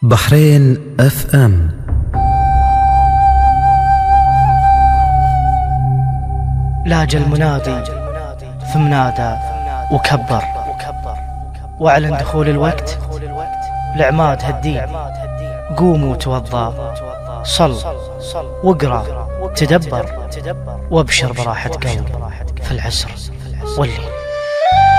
بحرين اف ام. لاج المنادي ثم نادى وكبر واعلن دخول الوقت لعماد هالدين. قوموا توضى، صل واقرأ تدبر وابشر براحة قلب في العسر والليل.